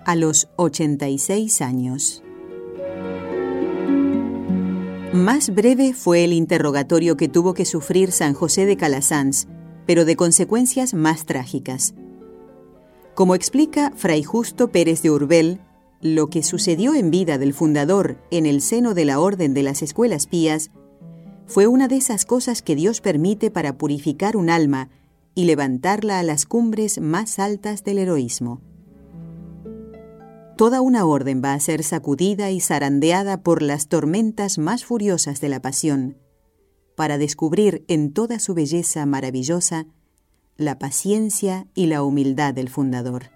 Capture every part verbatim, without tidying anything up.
a los ochenta y seis años. Más breve fue el interrogatorio que tuvo que sufrir San José de Calasanz, pero de consecuencias más trágicas. Como explica Fray Justo Pérez de Urbel, lo que sucedió en vida del fundador en el seno de la Orden de las Escuelas Pías fue una de esas cosas que Dios permite para purificar un alma y levantarla a las cumbres más altas del heroísmo. Toda una orden va a ser sacudida y zarandeada por las tormentas más furiosas de la pasión, para descubrir en toda su belleza maravillosa la paciencia y la humildad del fundador.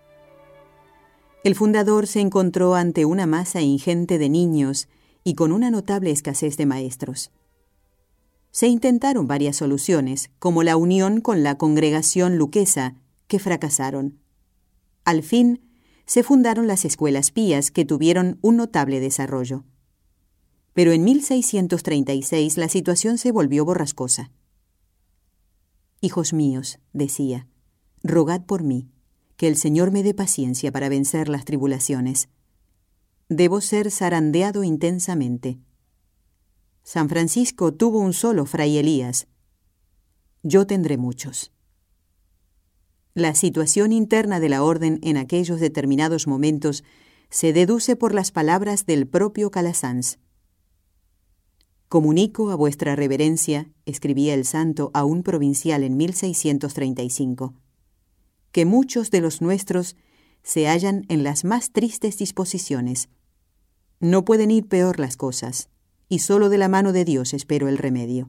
El fundador se encontró ante una masa ingente de niños y con una notable escasez de maestros. Se intentaron varias soluciones, como la unión con la congregación luquesa, que fracasaron. Al fin, se fundaron las escuelas pías, que tuvieron un notable desarrollo. Pero en mil seiscientos treinta y seis la situación se volvió borrascosa. «Hijos míos», decía, «rogad por mí, que el Señor me dé paciencia para vencer las tribulaciones. Debo ser zarandeado intensamente. San Francisco tuvo un solo fray Elías. Yo tendré muchos». La situación interna de la orden en aquellos determinados momentos se deduce por las palabras del propio Calasanz. «Comunico a vuestra reverencia», escribía el santo a un provincial en mil seiscientos treinta y cinco, «que muchos de los nuestros se hallan en las más tristes disposiciones. No pueden ir peor las cosas, y solo de la mano de Dios espero el remedio».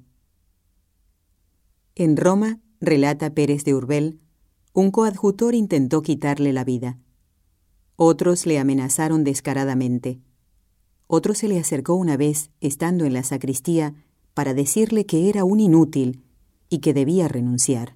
En Roma, relata Pérez de Urbel, un coadjutor intentó quitarle la vida. Otros le amenazaron descaradamente. Otro se le acercó una vez, estando en la sacristía, para decirle que era un inútil y que debía renunciar.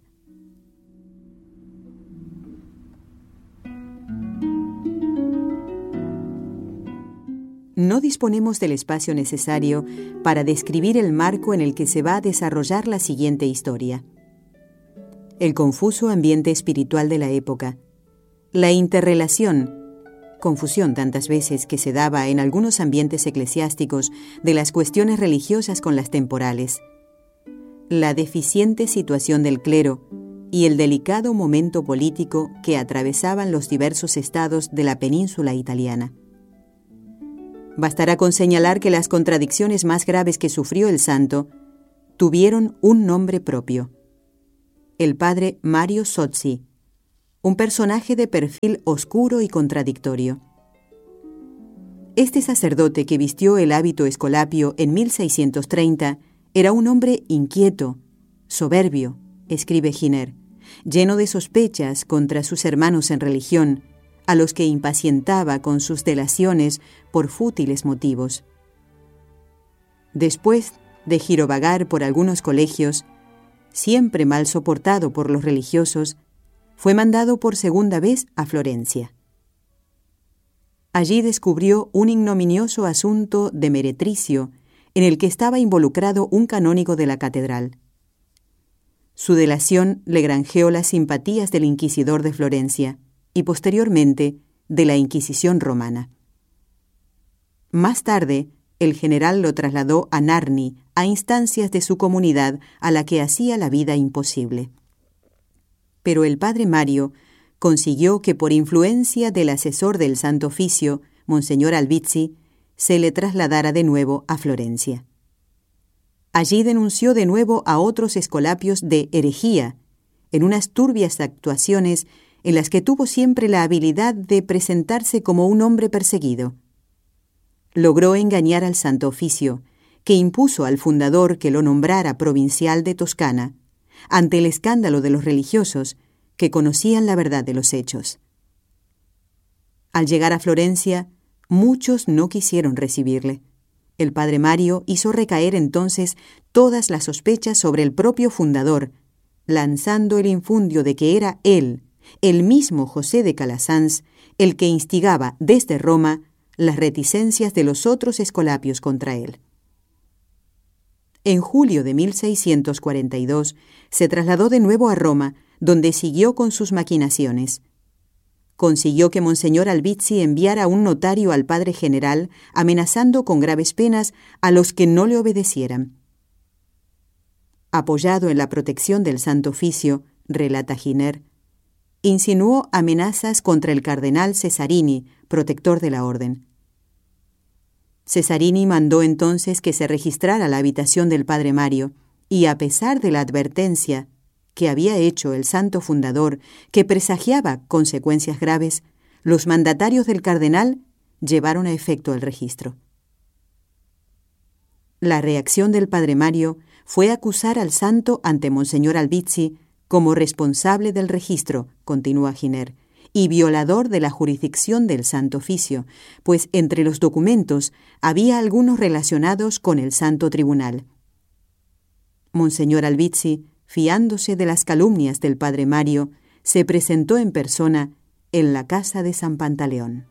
No disponemos del espacio necesario para describir el marco en el que se va a desarrollar la siguiente historia. El confuso ambiente espiritual de la época, la interrelación, confusión tantas veces que se daba en algunos ambientes eclesiásticos de las cuestiones religiosas con las temporales, la deficiente situación del clero y el delicado momento político que atravesaban los diversos estados de la península italiana. Bastará con señalar que las contradicciones más graves que sufrió el santo tuvieron un nombre propio: el padre Mario Sozzi, un personaje de perfil oscuro y contradictorio. Este sacerdote que vistió el hábito escolapio en mil seiscientos treinta era un hombre inquieto, soberbio, escribe Giner, lleno de sospechas contra sus hermanos en religión, a los que impacientaba con sus delaciones por fútiles motivos. Después de girovagar por algunos colegios, siempre mal soportado por los religiosos, fue mandado por segunda vez a Florencia. Allí descubrió un ignominioso asunto de meretricio en el que estaba involucrado un canónigo de la catedral. Su delación le granjeó las simpatías del inquisidor de Florencia y posteriormente de la Inquisición romana. Más tarde, el general lo trasladó a Narni a instancias de su comunidad a la que hacía la vida imposible. Pero el padre Mario consiguió que por influencia del asesor del Santo Oficio, Monseñor Albizzi, se le trasladara de nuevo a Florencia. Allí denunció de nuevo a otros escolapios de herejía, en unas turbias actuaciones en las que tuvo siempre la habilidad de presentarse como un hombre perseguido. Logró engañar al Santo Oficio, que impuso al fundador que lo nombrara provincial de Toscana, ante el escándalo de los religiosos que conocían la verdad de los hechos. Al llegar a Florencia, muchos no quisieron recibirle. El padre Mario hizo recaer entonces todas las sospechas sobre el propio fundador, lanzando el infundio de que era él, el mismo José de Calasanz, el que instigaba desde Roma las reticencias de los otros escolapios contra él. En julio de mil seiscientos cuarenta y dos se trasladó de nuevo a Roma, donde siguió con sus maquinaciones. consiguió que Monseñor Albizzi enviara un notario al padre general amenazando con graves penas a los que no le obedecieran. Apoyado en la protección del Santo Oficio, relata Giner, insinuó amenazas contra el cardenal Cesarini, protector de la orden. Cesarini mandó entonces que se registrara la habitación del padre Mario, y a pesar de la advertencia que había hecho el santo fundador, que presagiaba consecuencias graves, los mandatarios del cardenal llevaron a efecto el registro. La reacción del padre Mario fue acusar al santo ante Monseñor Albizzi como responsable del registro, continúa Giner, y violador de la jurisdicción del Santo Oficio, pues entre los documentos había algunos relacionados con el Santo Tribunal. Monseñor Albizzi, fiándose de las calumnias del padre Mario, se presentó en persona en la casa de San Pantaleón.